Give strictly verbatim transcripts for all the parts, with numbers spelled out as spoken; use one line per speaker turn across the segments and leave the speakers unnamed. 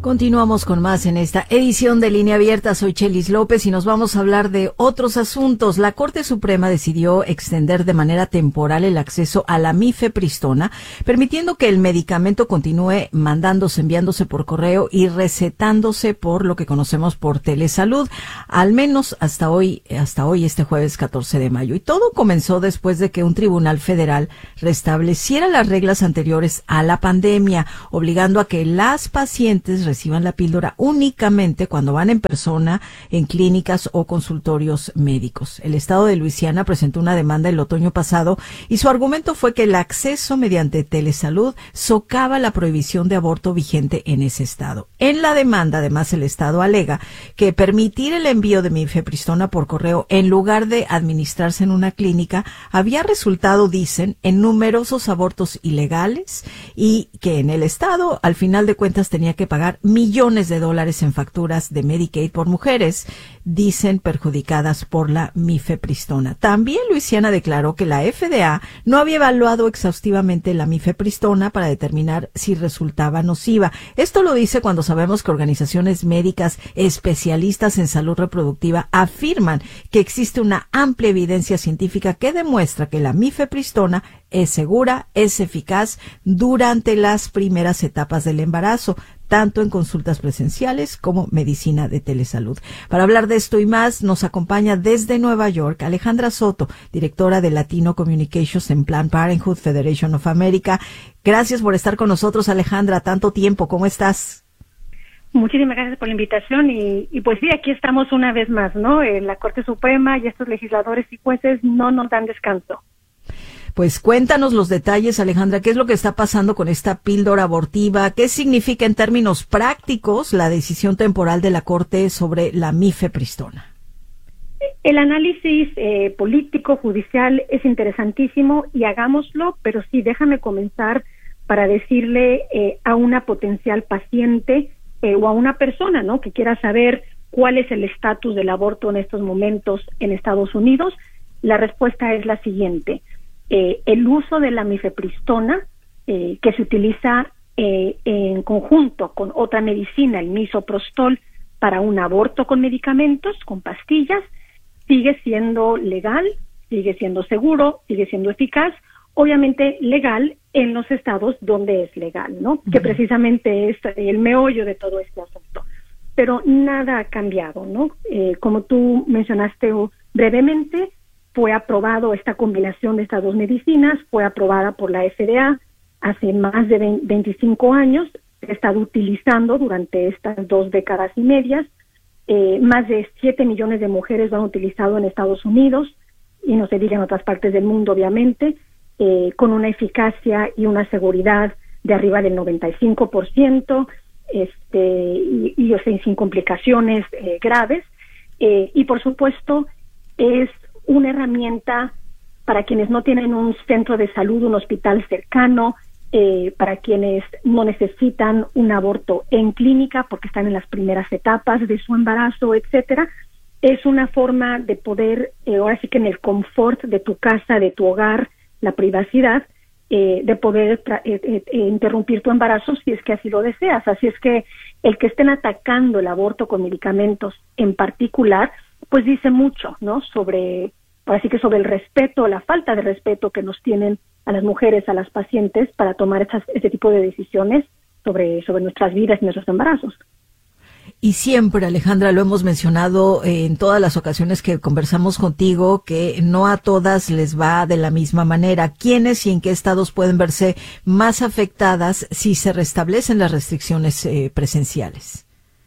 Continuamos con más en esta edición de Línea Abierta. Soy Chelis López y nos vamos a hablar de otros asuntos. La Corte Suprema decidió extender de manera temporal el acceso a la mifepristona, permitiendo que el medicamento continúe mandándose, enviándose por correo y recetándose por lo que conocemos por telesalud, al menos hasta hoy, hasta hoy, este jueves catorce de mayo. Y todo comenzó después de que un tribunal federal restableciera las reglas anteriores a la pandemia, obligando a que las pacientes reciban la píldora únicamente cuando van en persona en clínicas o consultorios médicos. El estado de Luisiana presentó una demanda el otoño pasado y su argumento fue que el acceso mediante telesalud socava la prohibición de aborto vigente en ese estado. En la demanda, además, el estado alega que permitir el envío de mifepristona por correo en lugar de administrarse en una clínica había resultado, dicen, en numerosos abortos ilegales y que en el estado, al final de cuentas, tenía que pagar millones de dólares en facturas de Medicaid por mujeres, dicen, perjudicadas por la mifepristona. También Luisiana declaró que la F D A no había evaluado exhaustivamente la mifepristona para determinar si resultaba nociva. Esto lo dice cuando sabemos que organizaciones médicas especialistas en salud reproductiva afirman que existe una amplia evidencia científica que demuestra que la mifepristona es segura, es eficaz durante las primeras etapas del embarazo, tanto en consultas presenciales como medicina de telesalud. Para hablar de esto y más, nos acompaña desde Nueva York Alejandra Soto, directora de Latino Communications en Planned Parenthood Federation of America. Gracias por estar con nosotros, Alejandra, tanto tiempo. ¿Cómo estás?
Muchísimas gracias por la invitación y, y pues sí, aquí estamos una vez más, ¿no? En la Corte Suprema y estos legisladores y jueces no nos dan descanso.
Pues cuéntanos los detalles, Alejandra, ¿qué es lo que está pasando con esta píldora abortiva? ¿Qué significa en términos prácticos la decisión temporal de la Corte sobre la mifepristona?
El análisis eh, político, judicial es interesantísimo y hagámoslo, pero sí, déjame comenzar para decirle eh, a una potencial paciente eh, o a una persona, ¿no?, que quiera saber cuál es el estatus del aborto en estos momentos en Estados Unidos. La respuesta es la siguiente. Eh, el uso de la mifepristona, eh, que se utiliza eh, en conjunto con otra medicina, el misoprostol, para un aborto con medicamentos, con pastillas, sigue siendo legal, sigue siendo seguro, sigue siendo eficaz, obviamente legal en los estados donde es legal, ¿no? Uh-huh. Que precisamente es el meollo de todo este asunto. Pero nada ha cambiado, ¿no? Eh, como tú mencionaste brevemente, fue aprobado esta combinación de estas dos medicinas, fue aprobada por la F D A hace más de veinticinco años, se ha estado utilizando durante estas dos décadas y medias, eh, más de siete millones de mujeres lo han utilizado en Estados Unidos, y no se diga en otras partes del mundo, obviamente, eh, con una eficacia y una seguridad de arriba del noventa y cinco por ciento, este, y, y o sea, sin complicaciones eh, graves, eh, y por supuesto es una herramienta para quienes no tienen un centro de salud, un hospital cercano, eh, para quienes no necesitan un aborto en clínica porque están en las primeras etapas de su embarazo, etcétera. Es una forma de poder, eh, ahora sí que en el confort de tu casa, de tu hogar, la privacidad, eh, de poder tra- eh, eh, interrumpir tu embarazo si es que así lo deseas. Así es que el que estén atacando el aborto con medicamentos en particular, pues dice mucho, ¿no?, sobre, así que sobre el respeto, la falta de respeto que nos tienen a las mujeres, a las pacientes, para tomar estas, este tipo de decisiones sobre, sobre nuestras vidas y nuestros embarazos.
Y siempre, Alejandra, lo hemos mencionado en todas las ocasiones que conversamos contigo, que no a todas les va de la misma manera. ¿Quiénes y en qué estados pueden verse más afectadas si se restablecen las restricciones eh, presenciales?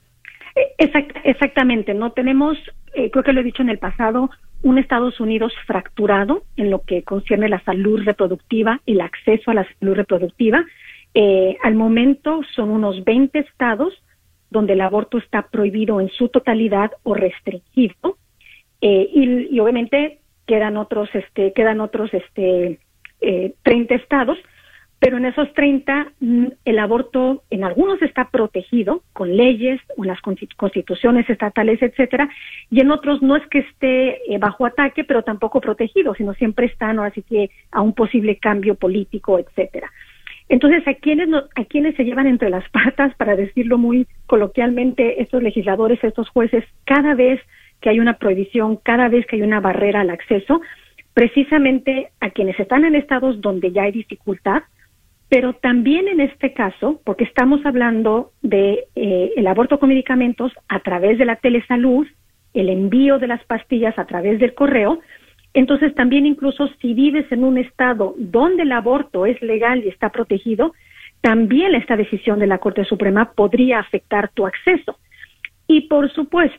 Exact, exactamente, ¿no? Tenemos, eh, creo que lo he dicho en el pasado, un Estados Unidos fracturado en lo que concierne la salud reproductiva, el acceso a la salud reproductiva. Eh, al momento son unos veinte estados donde el aborto está prohibido en su totalidad o restringido, eh, y, y obviamente quedan otros, este, quedan otros, este, eh, treinta estados. Pero en esos treinta, el aborto en algunos está protegido con leyes o en las constituciones estatales, etcétera, y en otros no es que esté eh, bajo ataque, pero tampoco protegido, sino siempre están, ahora sí que, a un posible cambio político, etcétera. Entonces, ¿a quiénes, no, ¿a quiénes se llevan entre las patas, para decirlo muy coloquialmente, estos legisladores, estos jueces, cada vez que hay una prohibición, cada vez que hay una barrera al acceso? Precisamente a quienes están en estados donde ya hay dificultad, pero también en este caso, porque estamos hablando de eh, el aborto con medicamentos a través de la telesalud, el envío de las pastillas a través del correo. Entonces también, incluso si vives en un estado donde el aborto es legal y está protegido, también esta decisión de la Corte Suprema podría afectar tu acceso. Y por supuesto,